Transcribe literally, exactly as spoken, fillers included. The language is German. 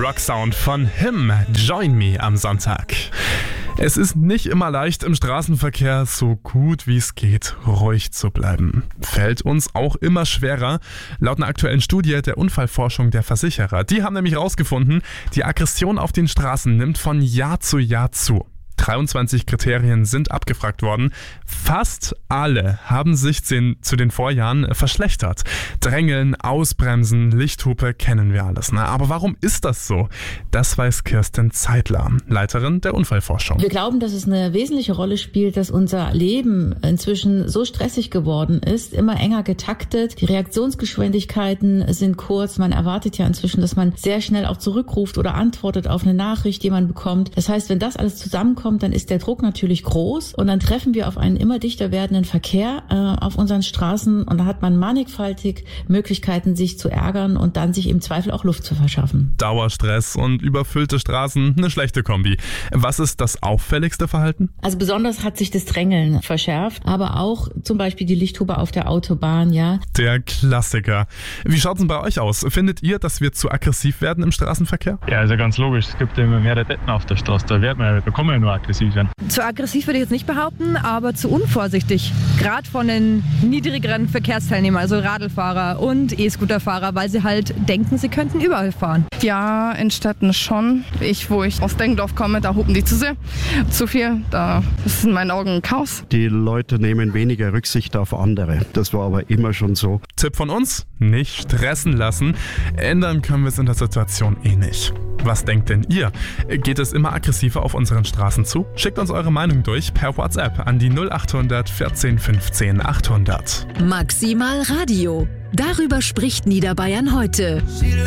Rocksound von Him, Join Me am Sonntag. Es ist nicht immer leicht, im Straßenverkehr so gut wie es geht ruhig zu bleiben. Fällt uns auch immer schwerer. Laut einer aktuellen Studie der Unfallforschung der Versicherer. Die haben nämlich herausgefunden, die Aggression auf den Straßen nimmt von Jahr zu Jahr zu. dreiundzwanzig Kriterien sind abgefragt worden. Fast alle haben sich zu den Vorjahren verschlechtert. Drängeln, Ausbremsen, Lichthupe kennen wir alles. Ne? Aber warum ist das so? Das weiß Kirsten Zeitler, Leiterin der Unfallforschung. Wir glauben, dass es eine wesentliche Rolle spielt, dass unser Leben inzwischen so stressig geworden ist, immer enger getaktet. Die Reaktionsgeschwindigkeiten sind kurz. Man erwartet ja inzwischen, dass man sehr schnell auch zurückruft oder antwortet auf eine Nachricht, die man bekommt. Das heißt, wenn das alles zusammenkommt, dann ist der Druck natürlich groß und dann treffen wir auf einen immer dichter werdenden Verkehr äh, auf unseren Straßen und da hat man mannigfaltig Möglichkeiten, sich zu ärgern und dann sich im Zweifel auch Luft zu verschaffen. Dauerstress und überfüllte Straßen, eine schlechte Kombi. Was ist das auffälligste Verhalten? Also besonders hat sich das Drängeln verschärft, aber auch zum Beispiel die Lichthupe auf der Autobahn, ja. Der Klassiker. Wie schaut's denn bei euch aus? Findet ihr, dass wir zu aggressiv werden im Straßenverkehr? Ja, also ganz logisch. Es gibt immer mehr Detten auf der Straße. Da wird man, da kommen wir nur aggressiv werden. Zu aggressiv würde ich jetzt nicht behaupten, aber zu unvorsichtig. Gerade von den niedrigeren Verkehrsteilnehmern, also Radlfahrer und E-Scooterfahrer, weil sie halt denken, sie könnten überall fahren. Ja, in Städten schon. Ich, wo ich aus Dengdorf komme, da hupen die zu sehr. Zu viel, da ist in meinen Augen ein Chaos. Die Leute nehmen weniger Rücksicht auf andere. Das war aber immer schon so. Tipp von uns? Nicht stressen lassen. Ändern können wir es in der Situation eh nicht. Was denkt denn ihr? Geht es immer aggressiver auf unseren Straßen zu? Schickt uns eure Meinung durch per WhatsApp an die null acht hundert vierzehn fünfzehn achthundert. Maximal Radio. Darüber spricht Niederbayern heute.